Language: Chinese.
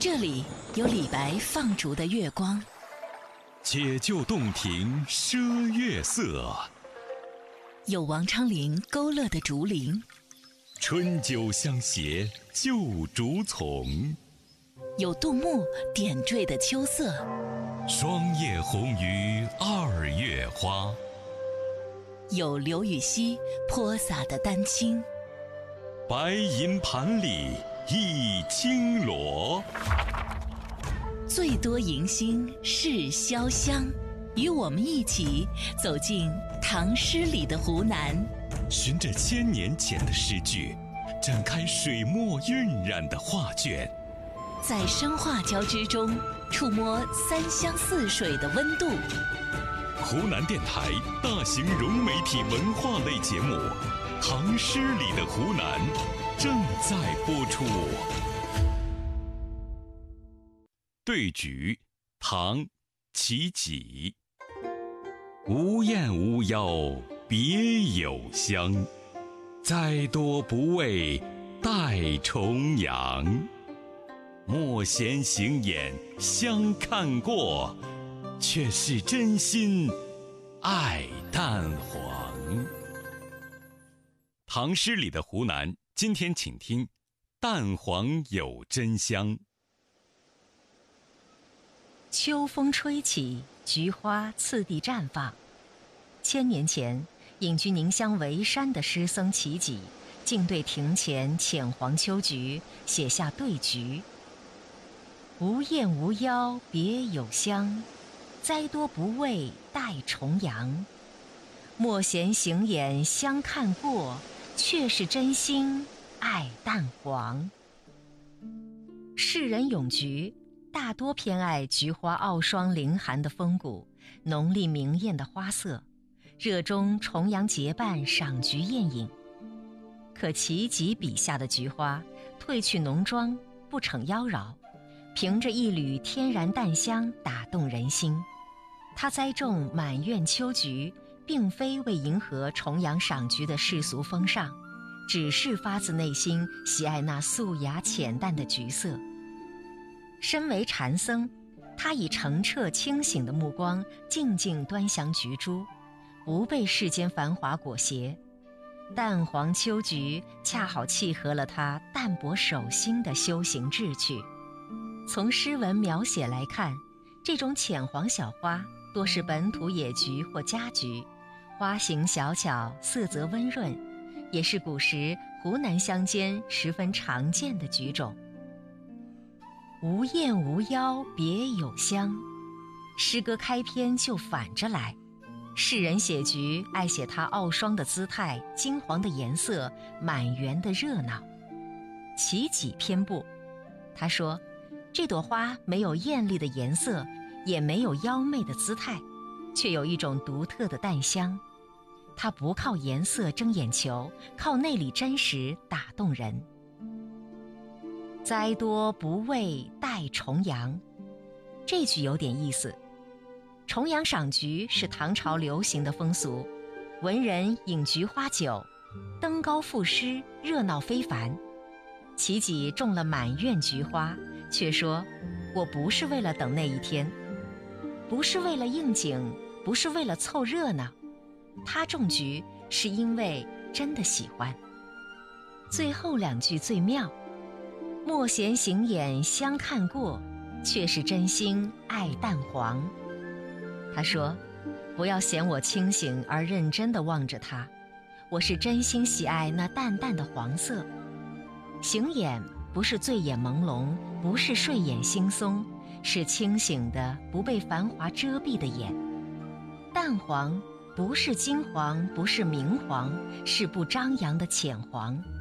这里有李白放逐的月光， 解救洞庭赊月色， 有王昌龄勾勒的竹林， 春酒相携旧竹丛， 有杜牧点缀的秋色， 霜叶红于二月花， 有刘禹锡泼洒的丹青， 白银盘里一青螺。 最多迎新是潇湘，与我们一起走进唐诗里的湖南， 循着1000年前的诗句，展开水墨晕染的画卷， 在声画交织中触摸三湘四水的温度。 湖南电台大型融媒体文化类节目《唐诗里的湖南》正在播出。对菊，唐，齐己。无厌无邀别有乡，栽多不为待重阳。莫嫌行眼相看过，却是真心爱淡黄。唐诗里的湖南，今天请听淡黄有真香。 秋风吹起，菊花次第绽放。1000年前，隐居宁乡维山的诗僧齐己，竟对庭前浅黄秋菊写下对菊：无厌无邀别有乡，栽多不为待重阳。莫嫌行眼相看过，却是真心爱淡黄。世人咏菊，大多偏爱菊花傲霜凌寒的风骨，浓丽明艳的花色，热衷重阳结伴赏菊宴饮。可齐己笔下的菊花褪去浓妆，不逞妖娆，凭着一缕天然淡香打动人心。他栽种满院秋菊，并非为迎合重阳赏菊的世俗风尚，只是发自内心喜爱那素雅浅淡的菊色。身为禅僧，他以澄澈清醒的目光静静端详菊株，不被世间繁华裹挟。淡黄秋菊恰好契合了他淡泊守心的修行志趣。从诗文描写来看，这种浅黄小花多是本土野菊或家菊，花形小巧，色泽温润，也是古时湖南乡间十分常见的菊种。无厌无邀别有乡，诗歌开篇就反着来。世人写菊爱写它傲霜的姿态，金黄的颜色，满园的热闹。齐己偏不，他说这朵花没有艳丽的颜色，也没有妖媚的姿态，却有一种独特的淡香。它不靠颜色争眼球，靠内里真实打动人。栽多不为待重阳，这句有点意思。重阳赏菊是唐朝流行的风俗，文人饮菊花酒，登高赋诗，热闹非凡。齐己种了满院菊花，却说我不是为了等那一天，不是为了应景，不是为了凑热闹，他种菊是因为真的喜欢。最后2句最妙，莫嫌行眼相看过，却是真心爱淡黄。他说不要嫌我清醒而认真地望着它，我是真心喜爱那淡淡的黄色。行眼不是醉眼朦胧，不是睡眼惺忪，是清醒的不被繁华遮蔽的眼。淡黄不是金黄，不是明黄，是不张扬的浅黄。